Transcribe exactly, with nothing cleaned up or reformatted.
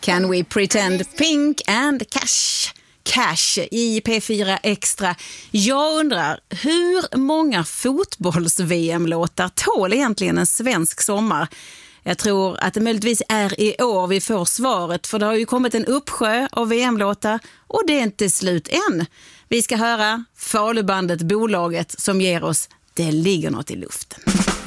Can we pretend Pink and Cash? Cash i P fyra Extra. Jag undrar, hur många fotbolls-V M-låtar tål egentligen en svensk sommar? Jag tror att det möjligtvis är i år vi får svaret, för det har ju kommit en uppsjö av V M-låtar och det är inte slut än. Vi ska höra Falubandet Bolaget som ger oss Det ligger något i luften.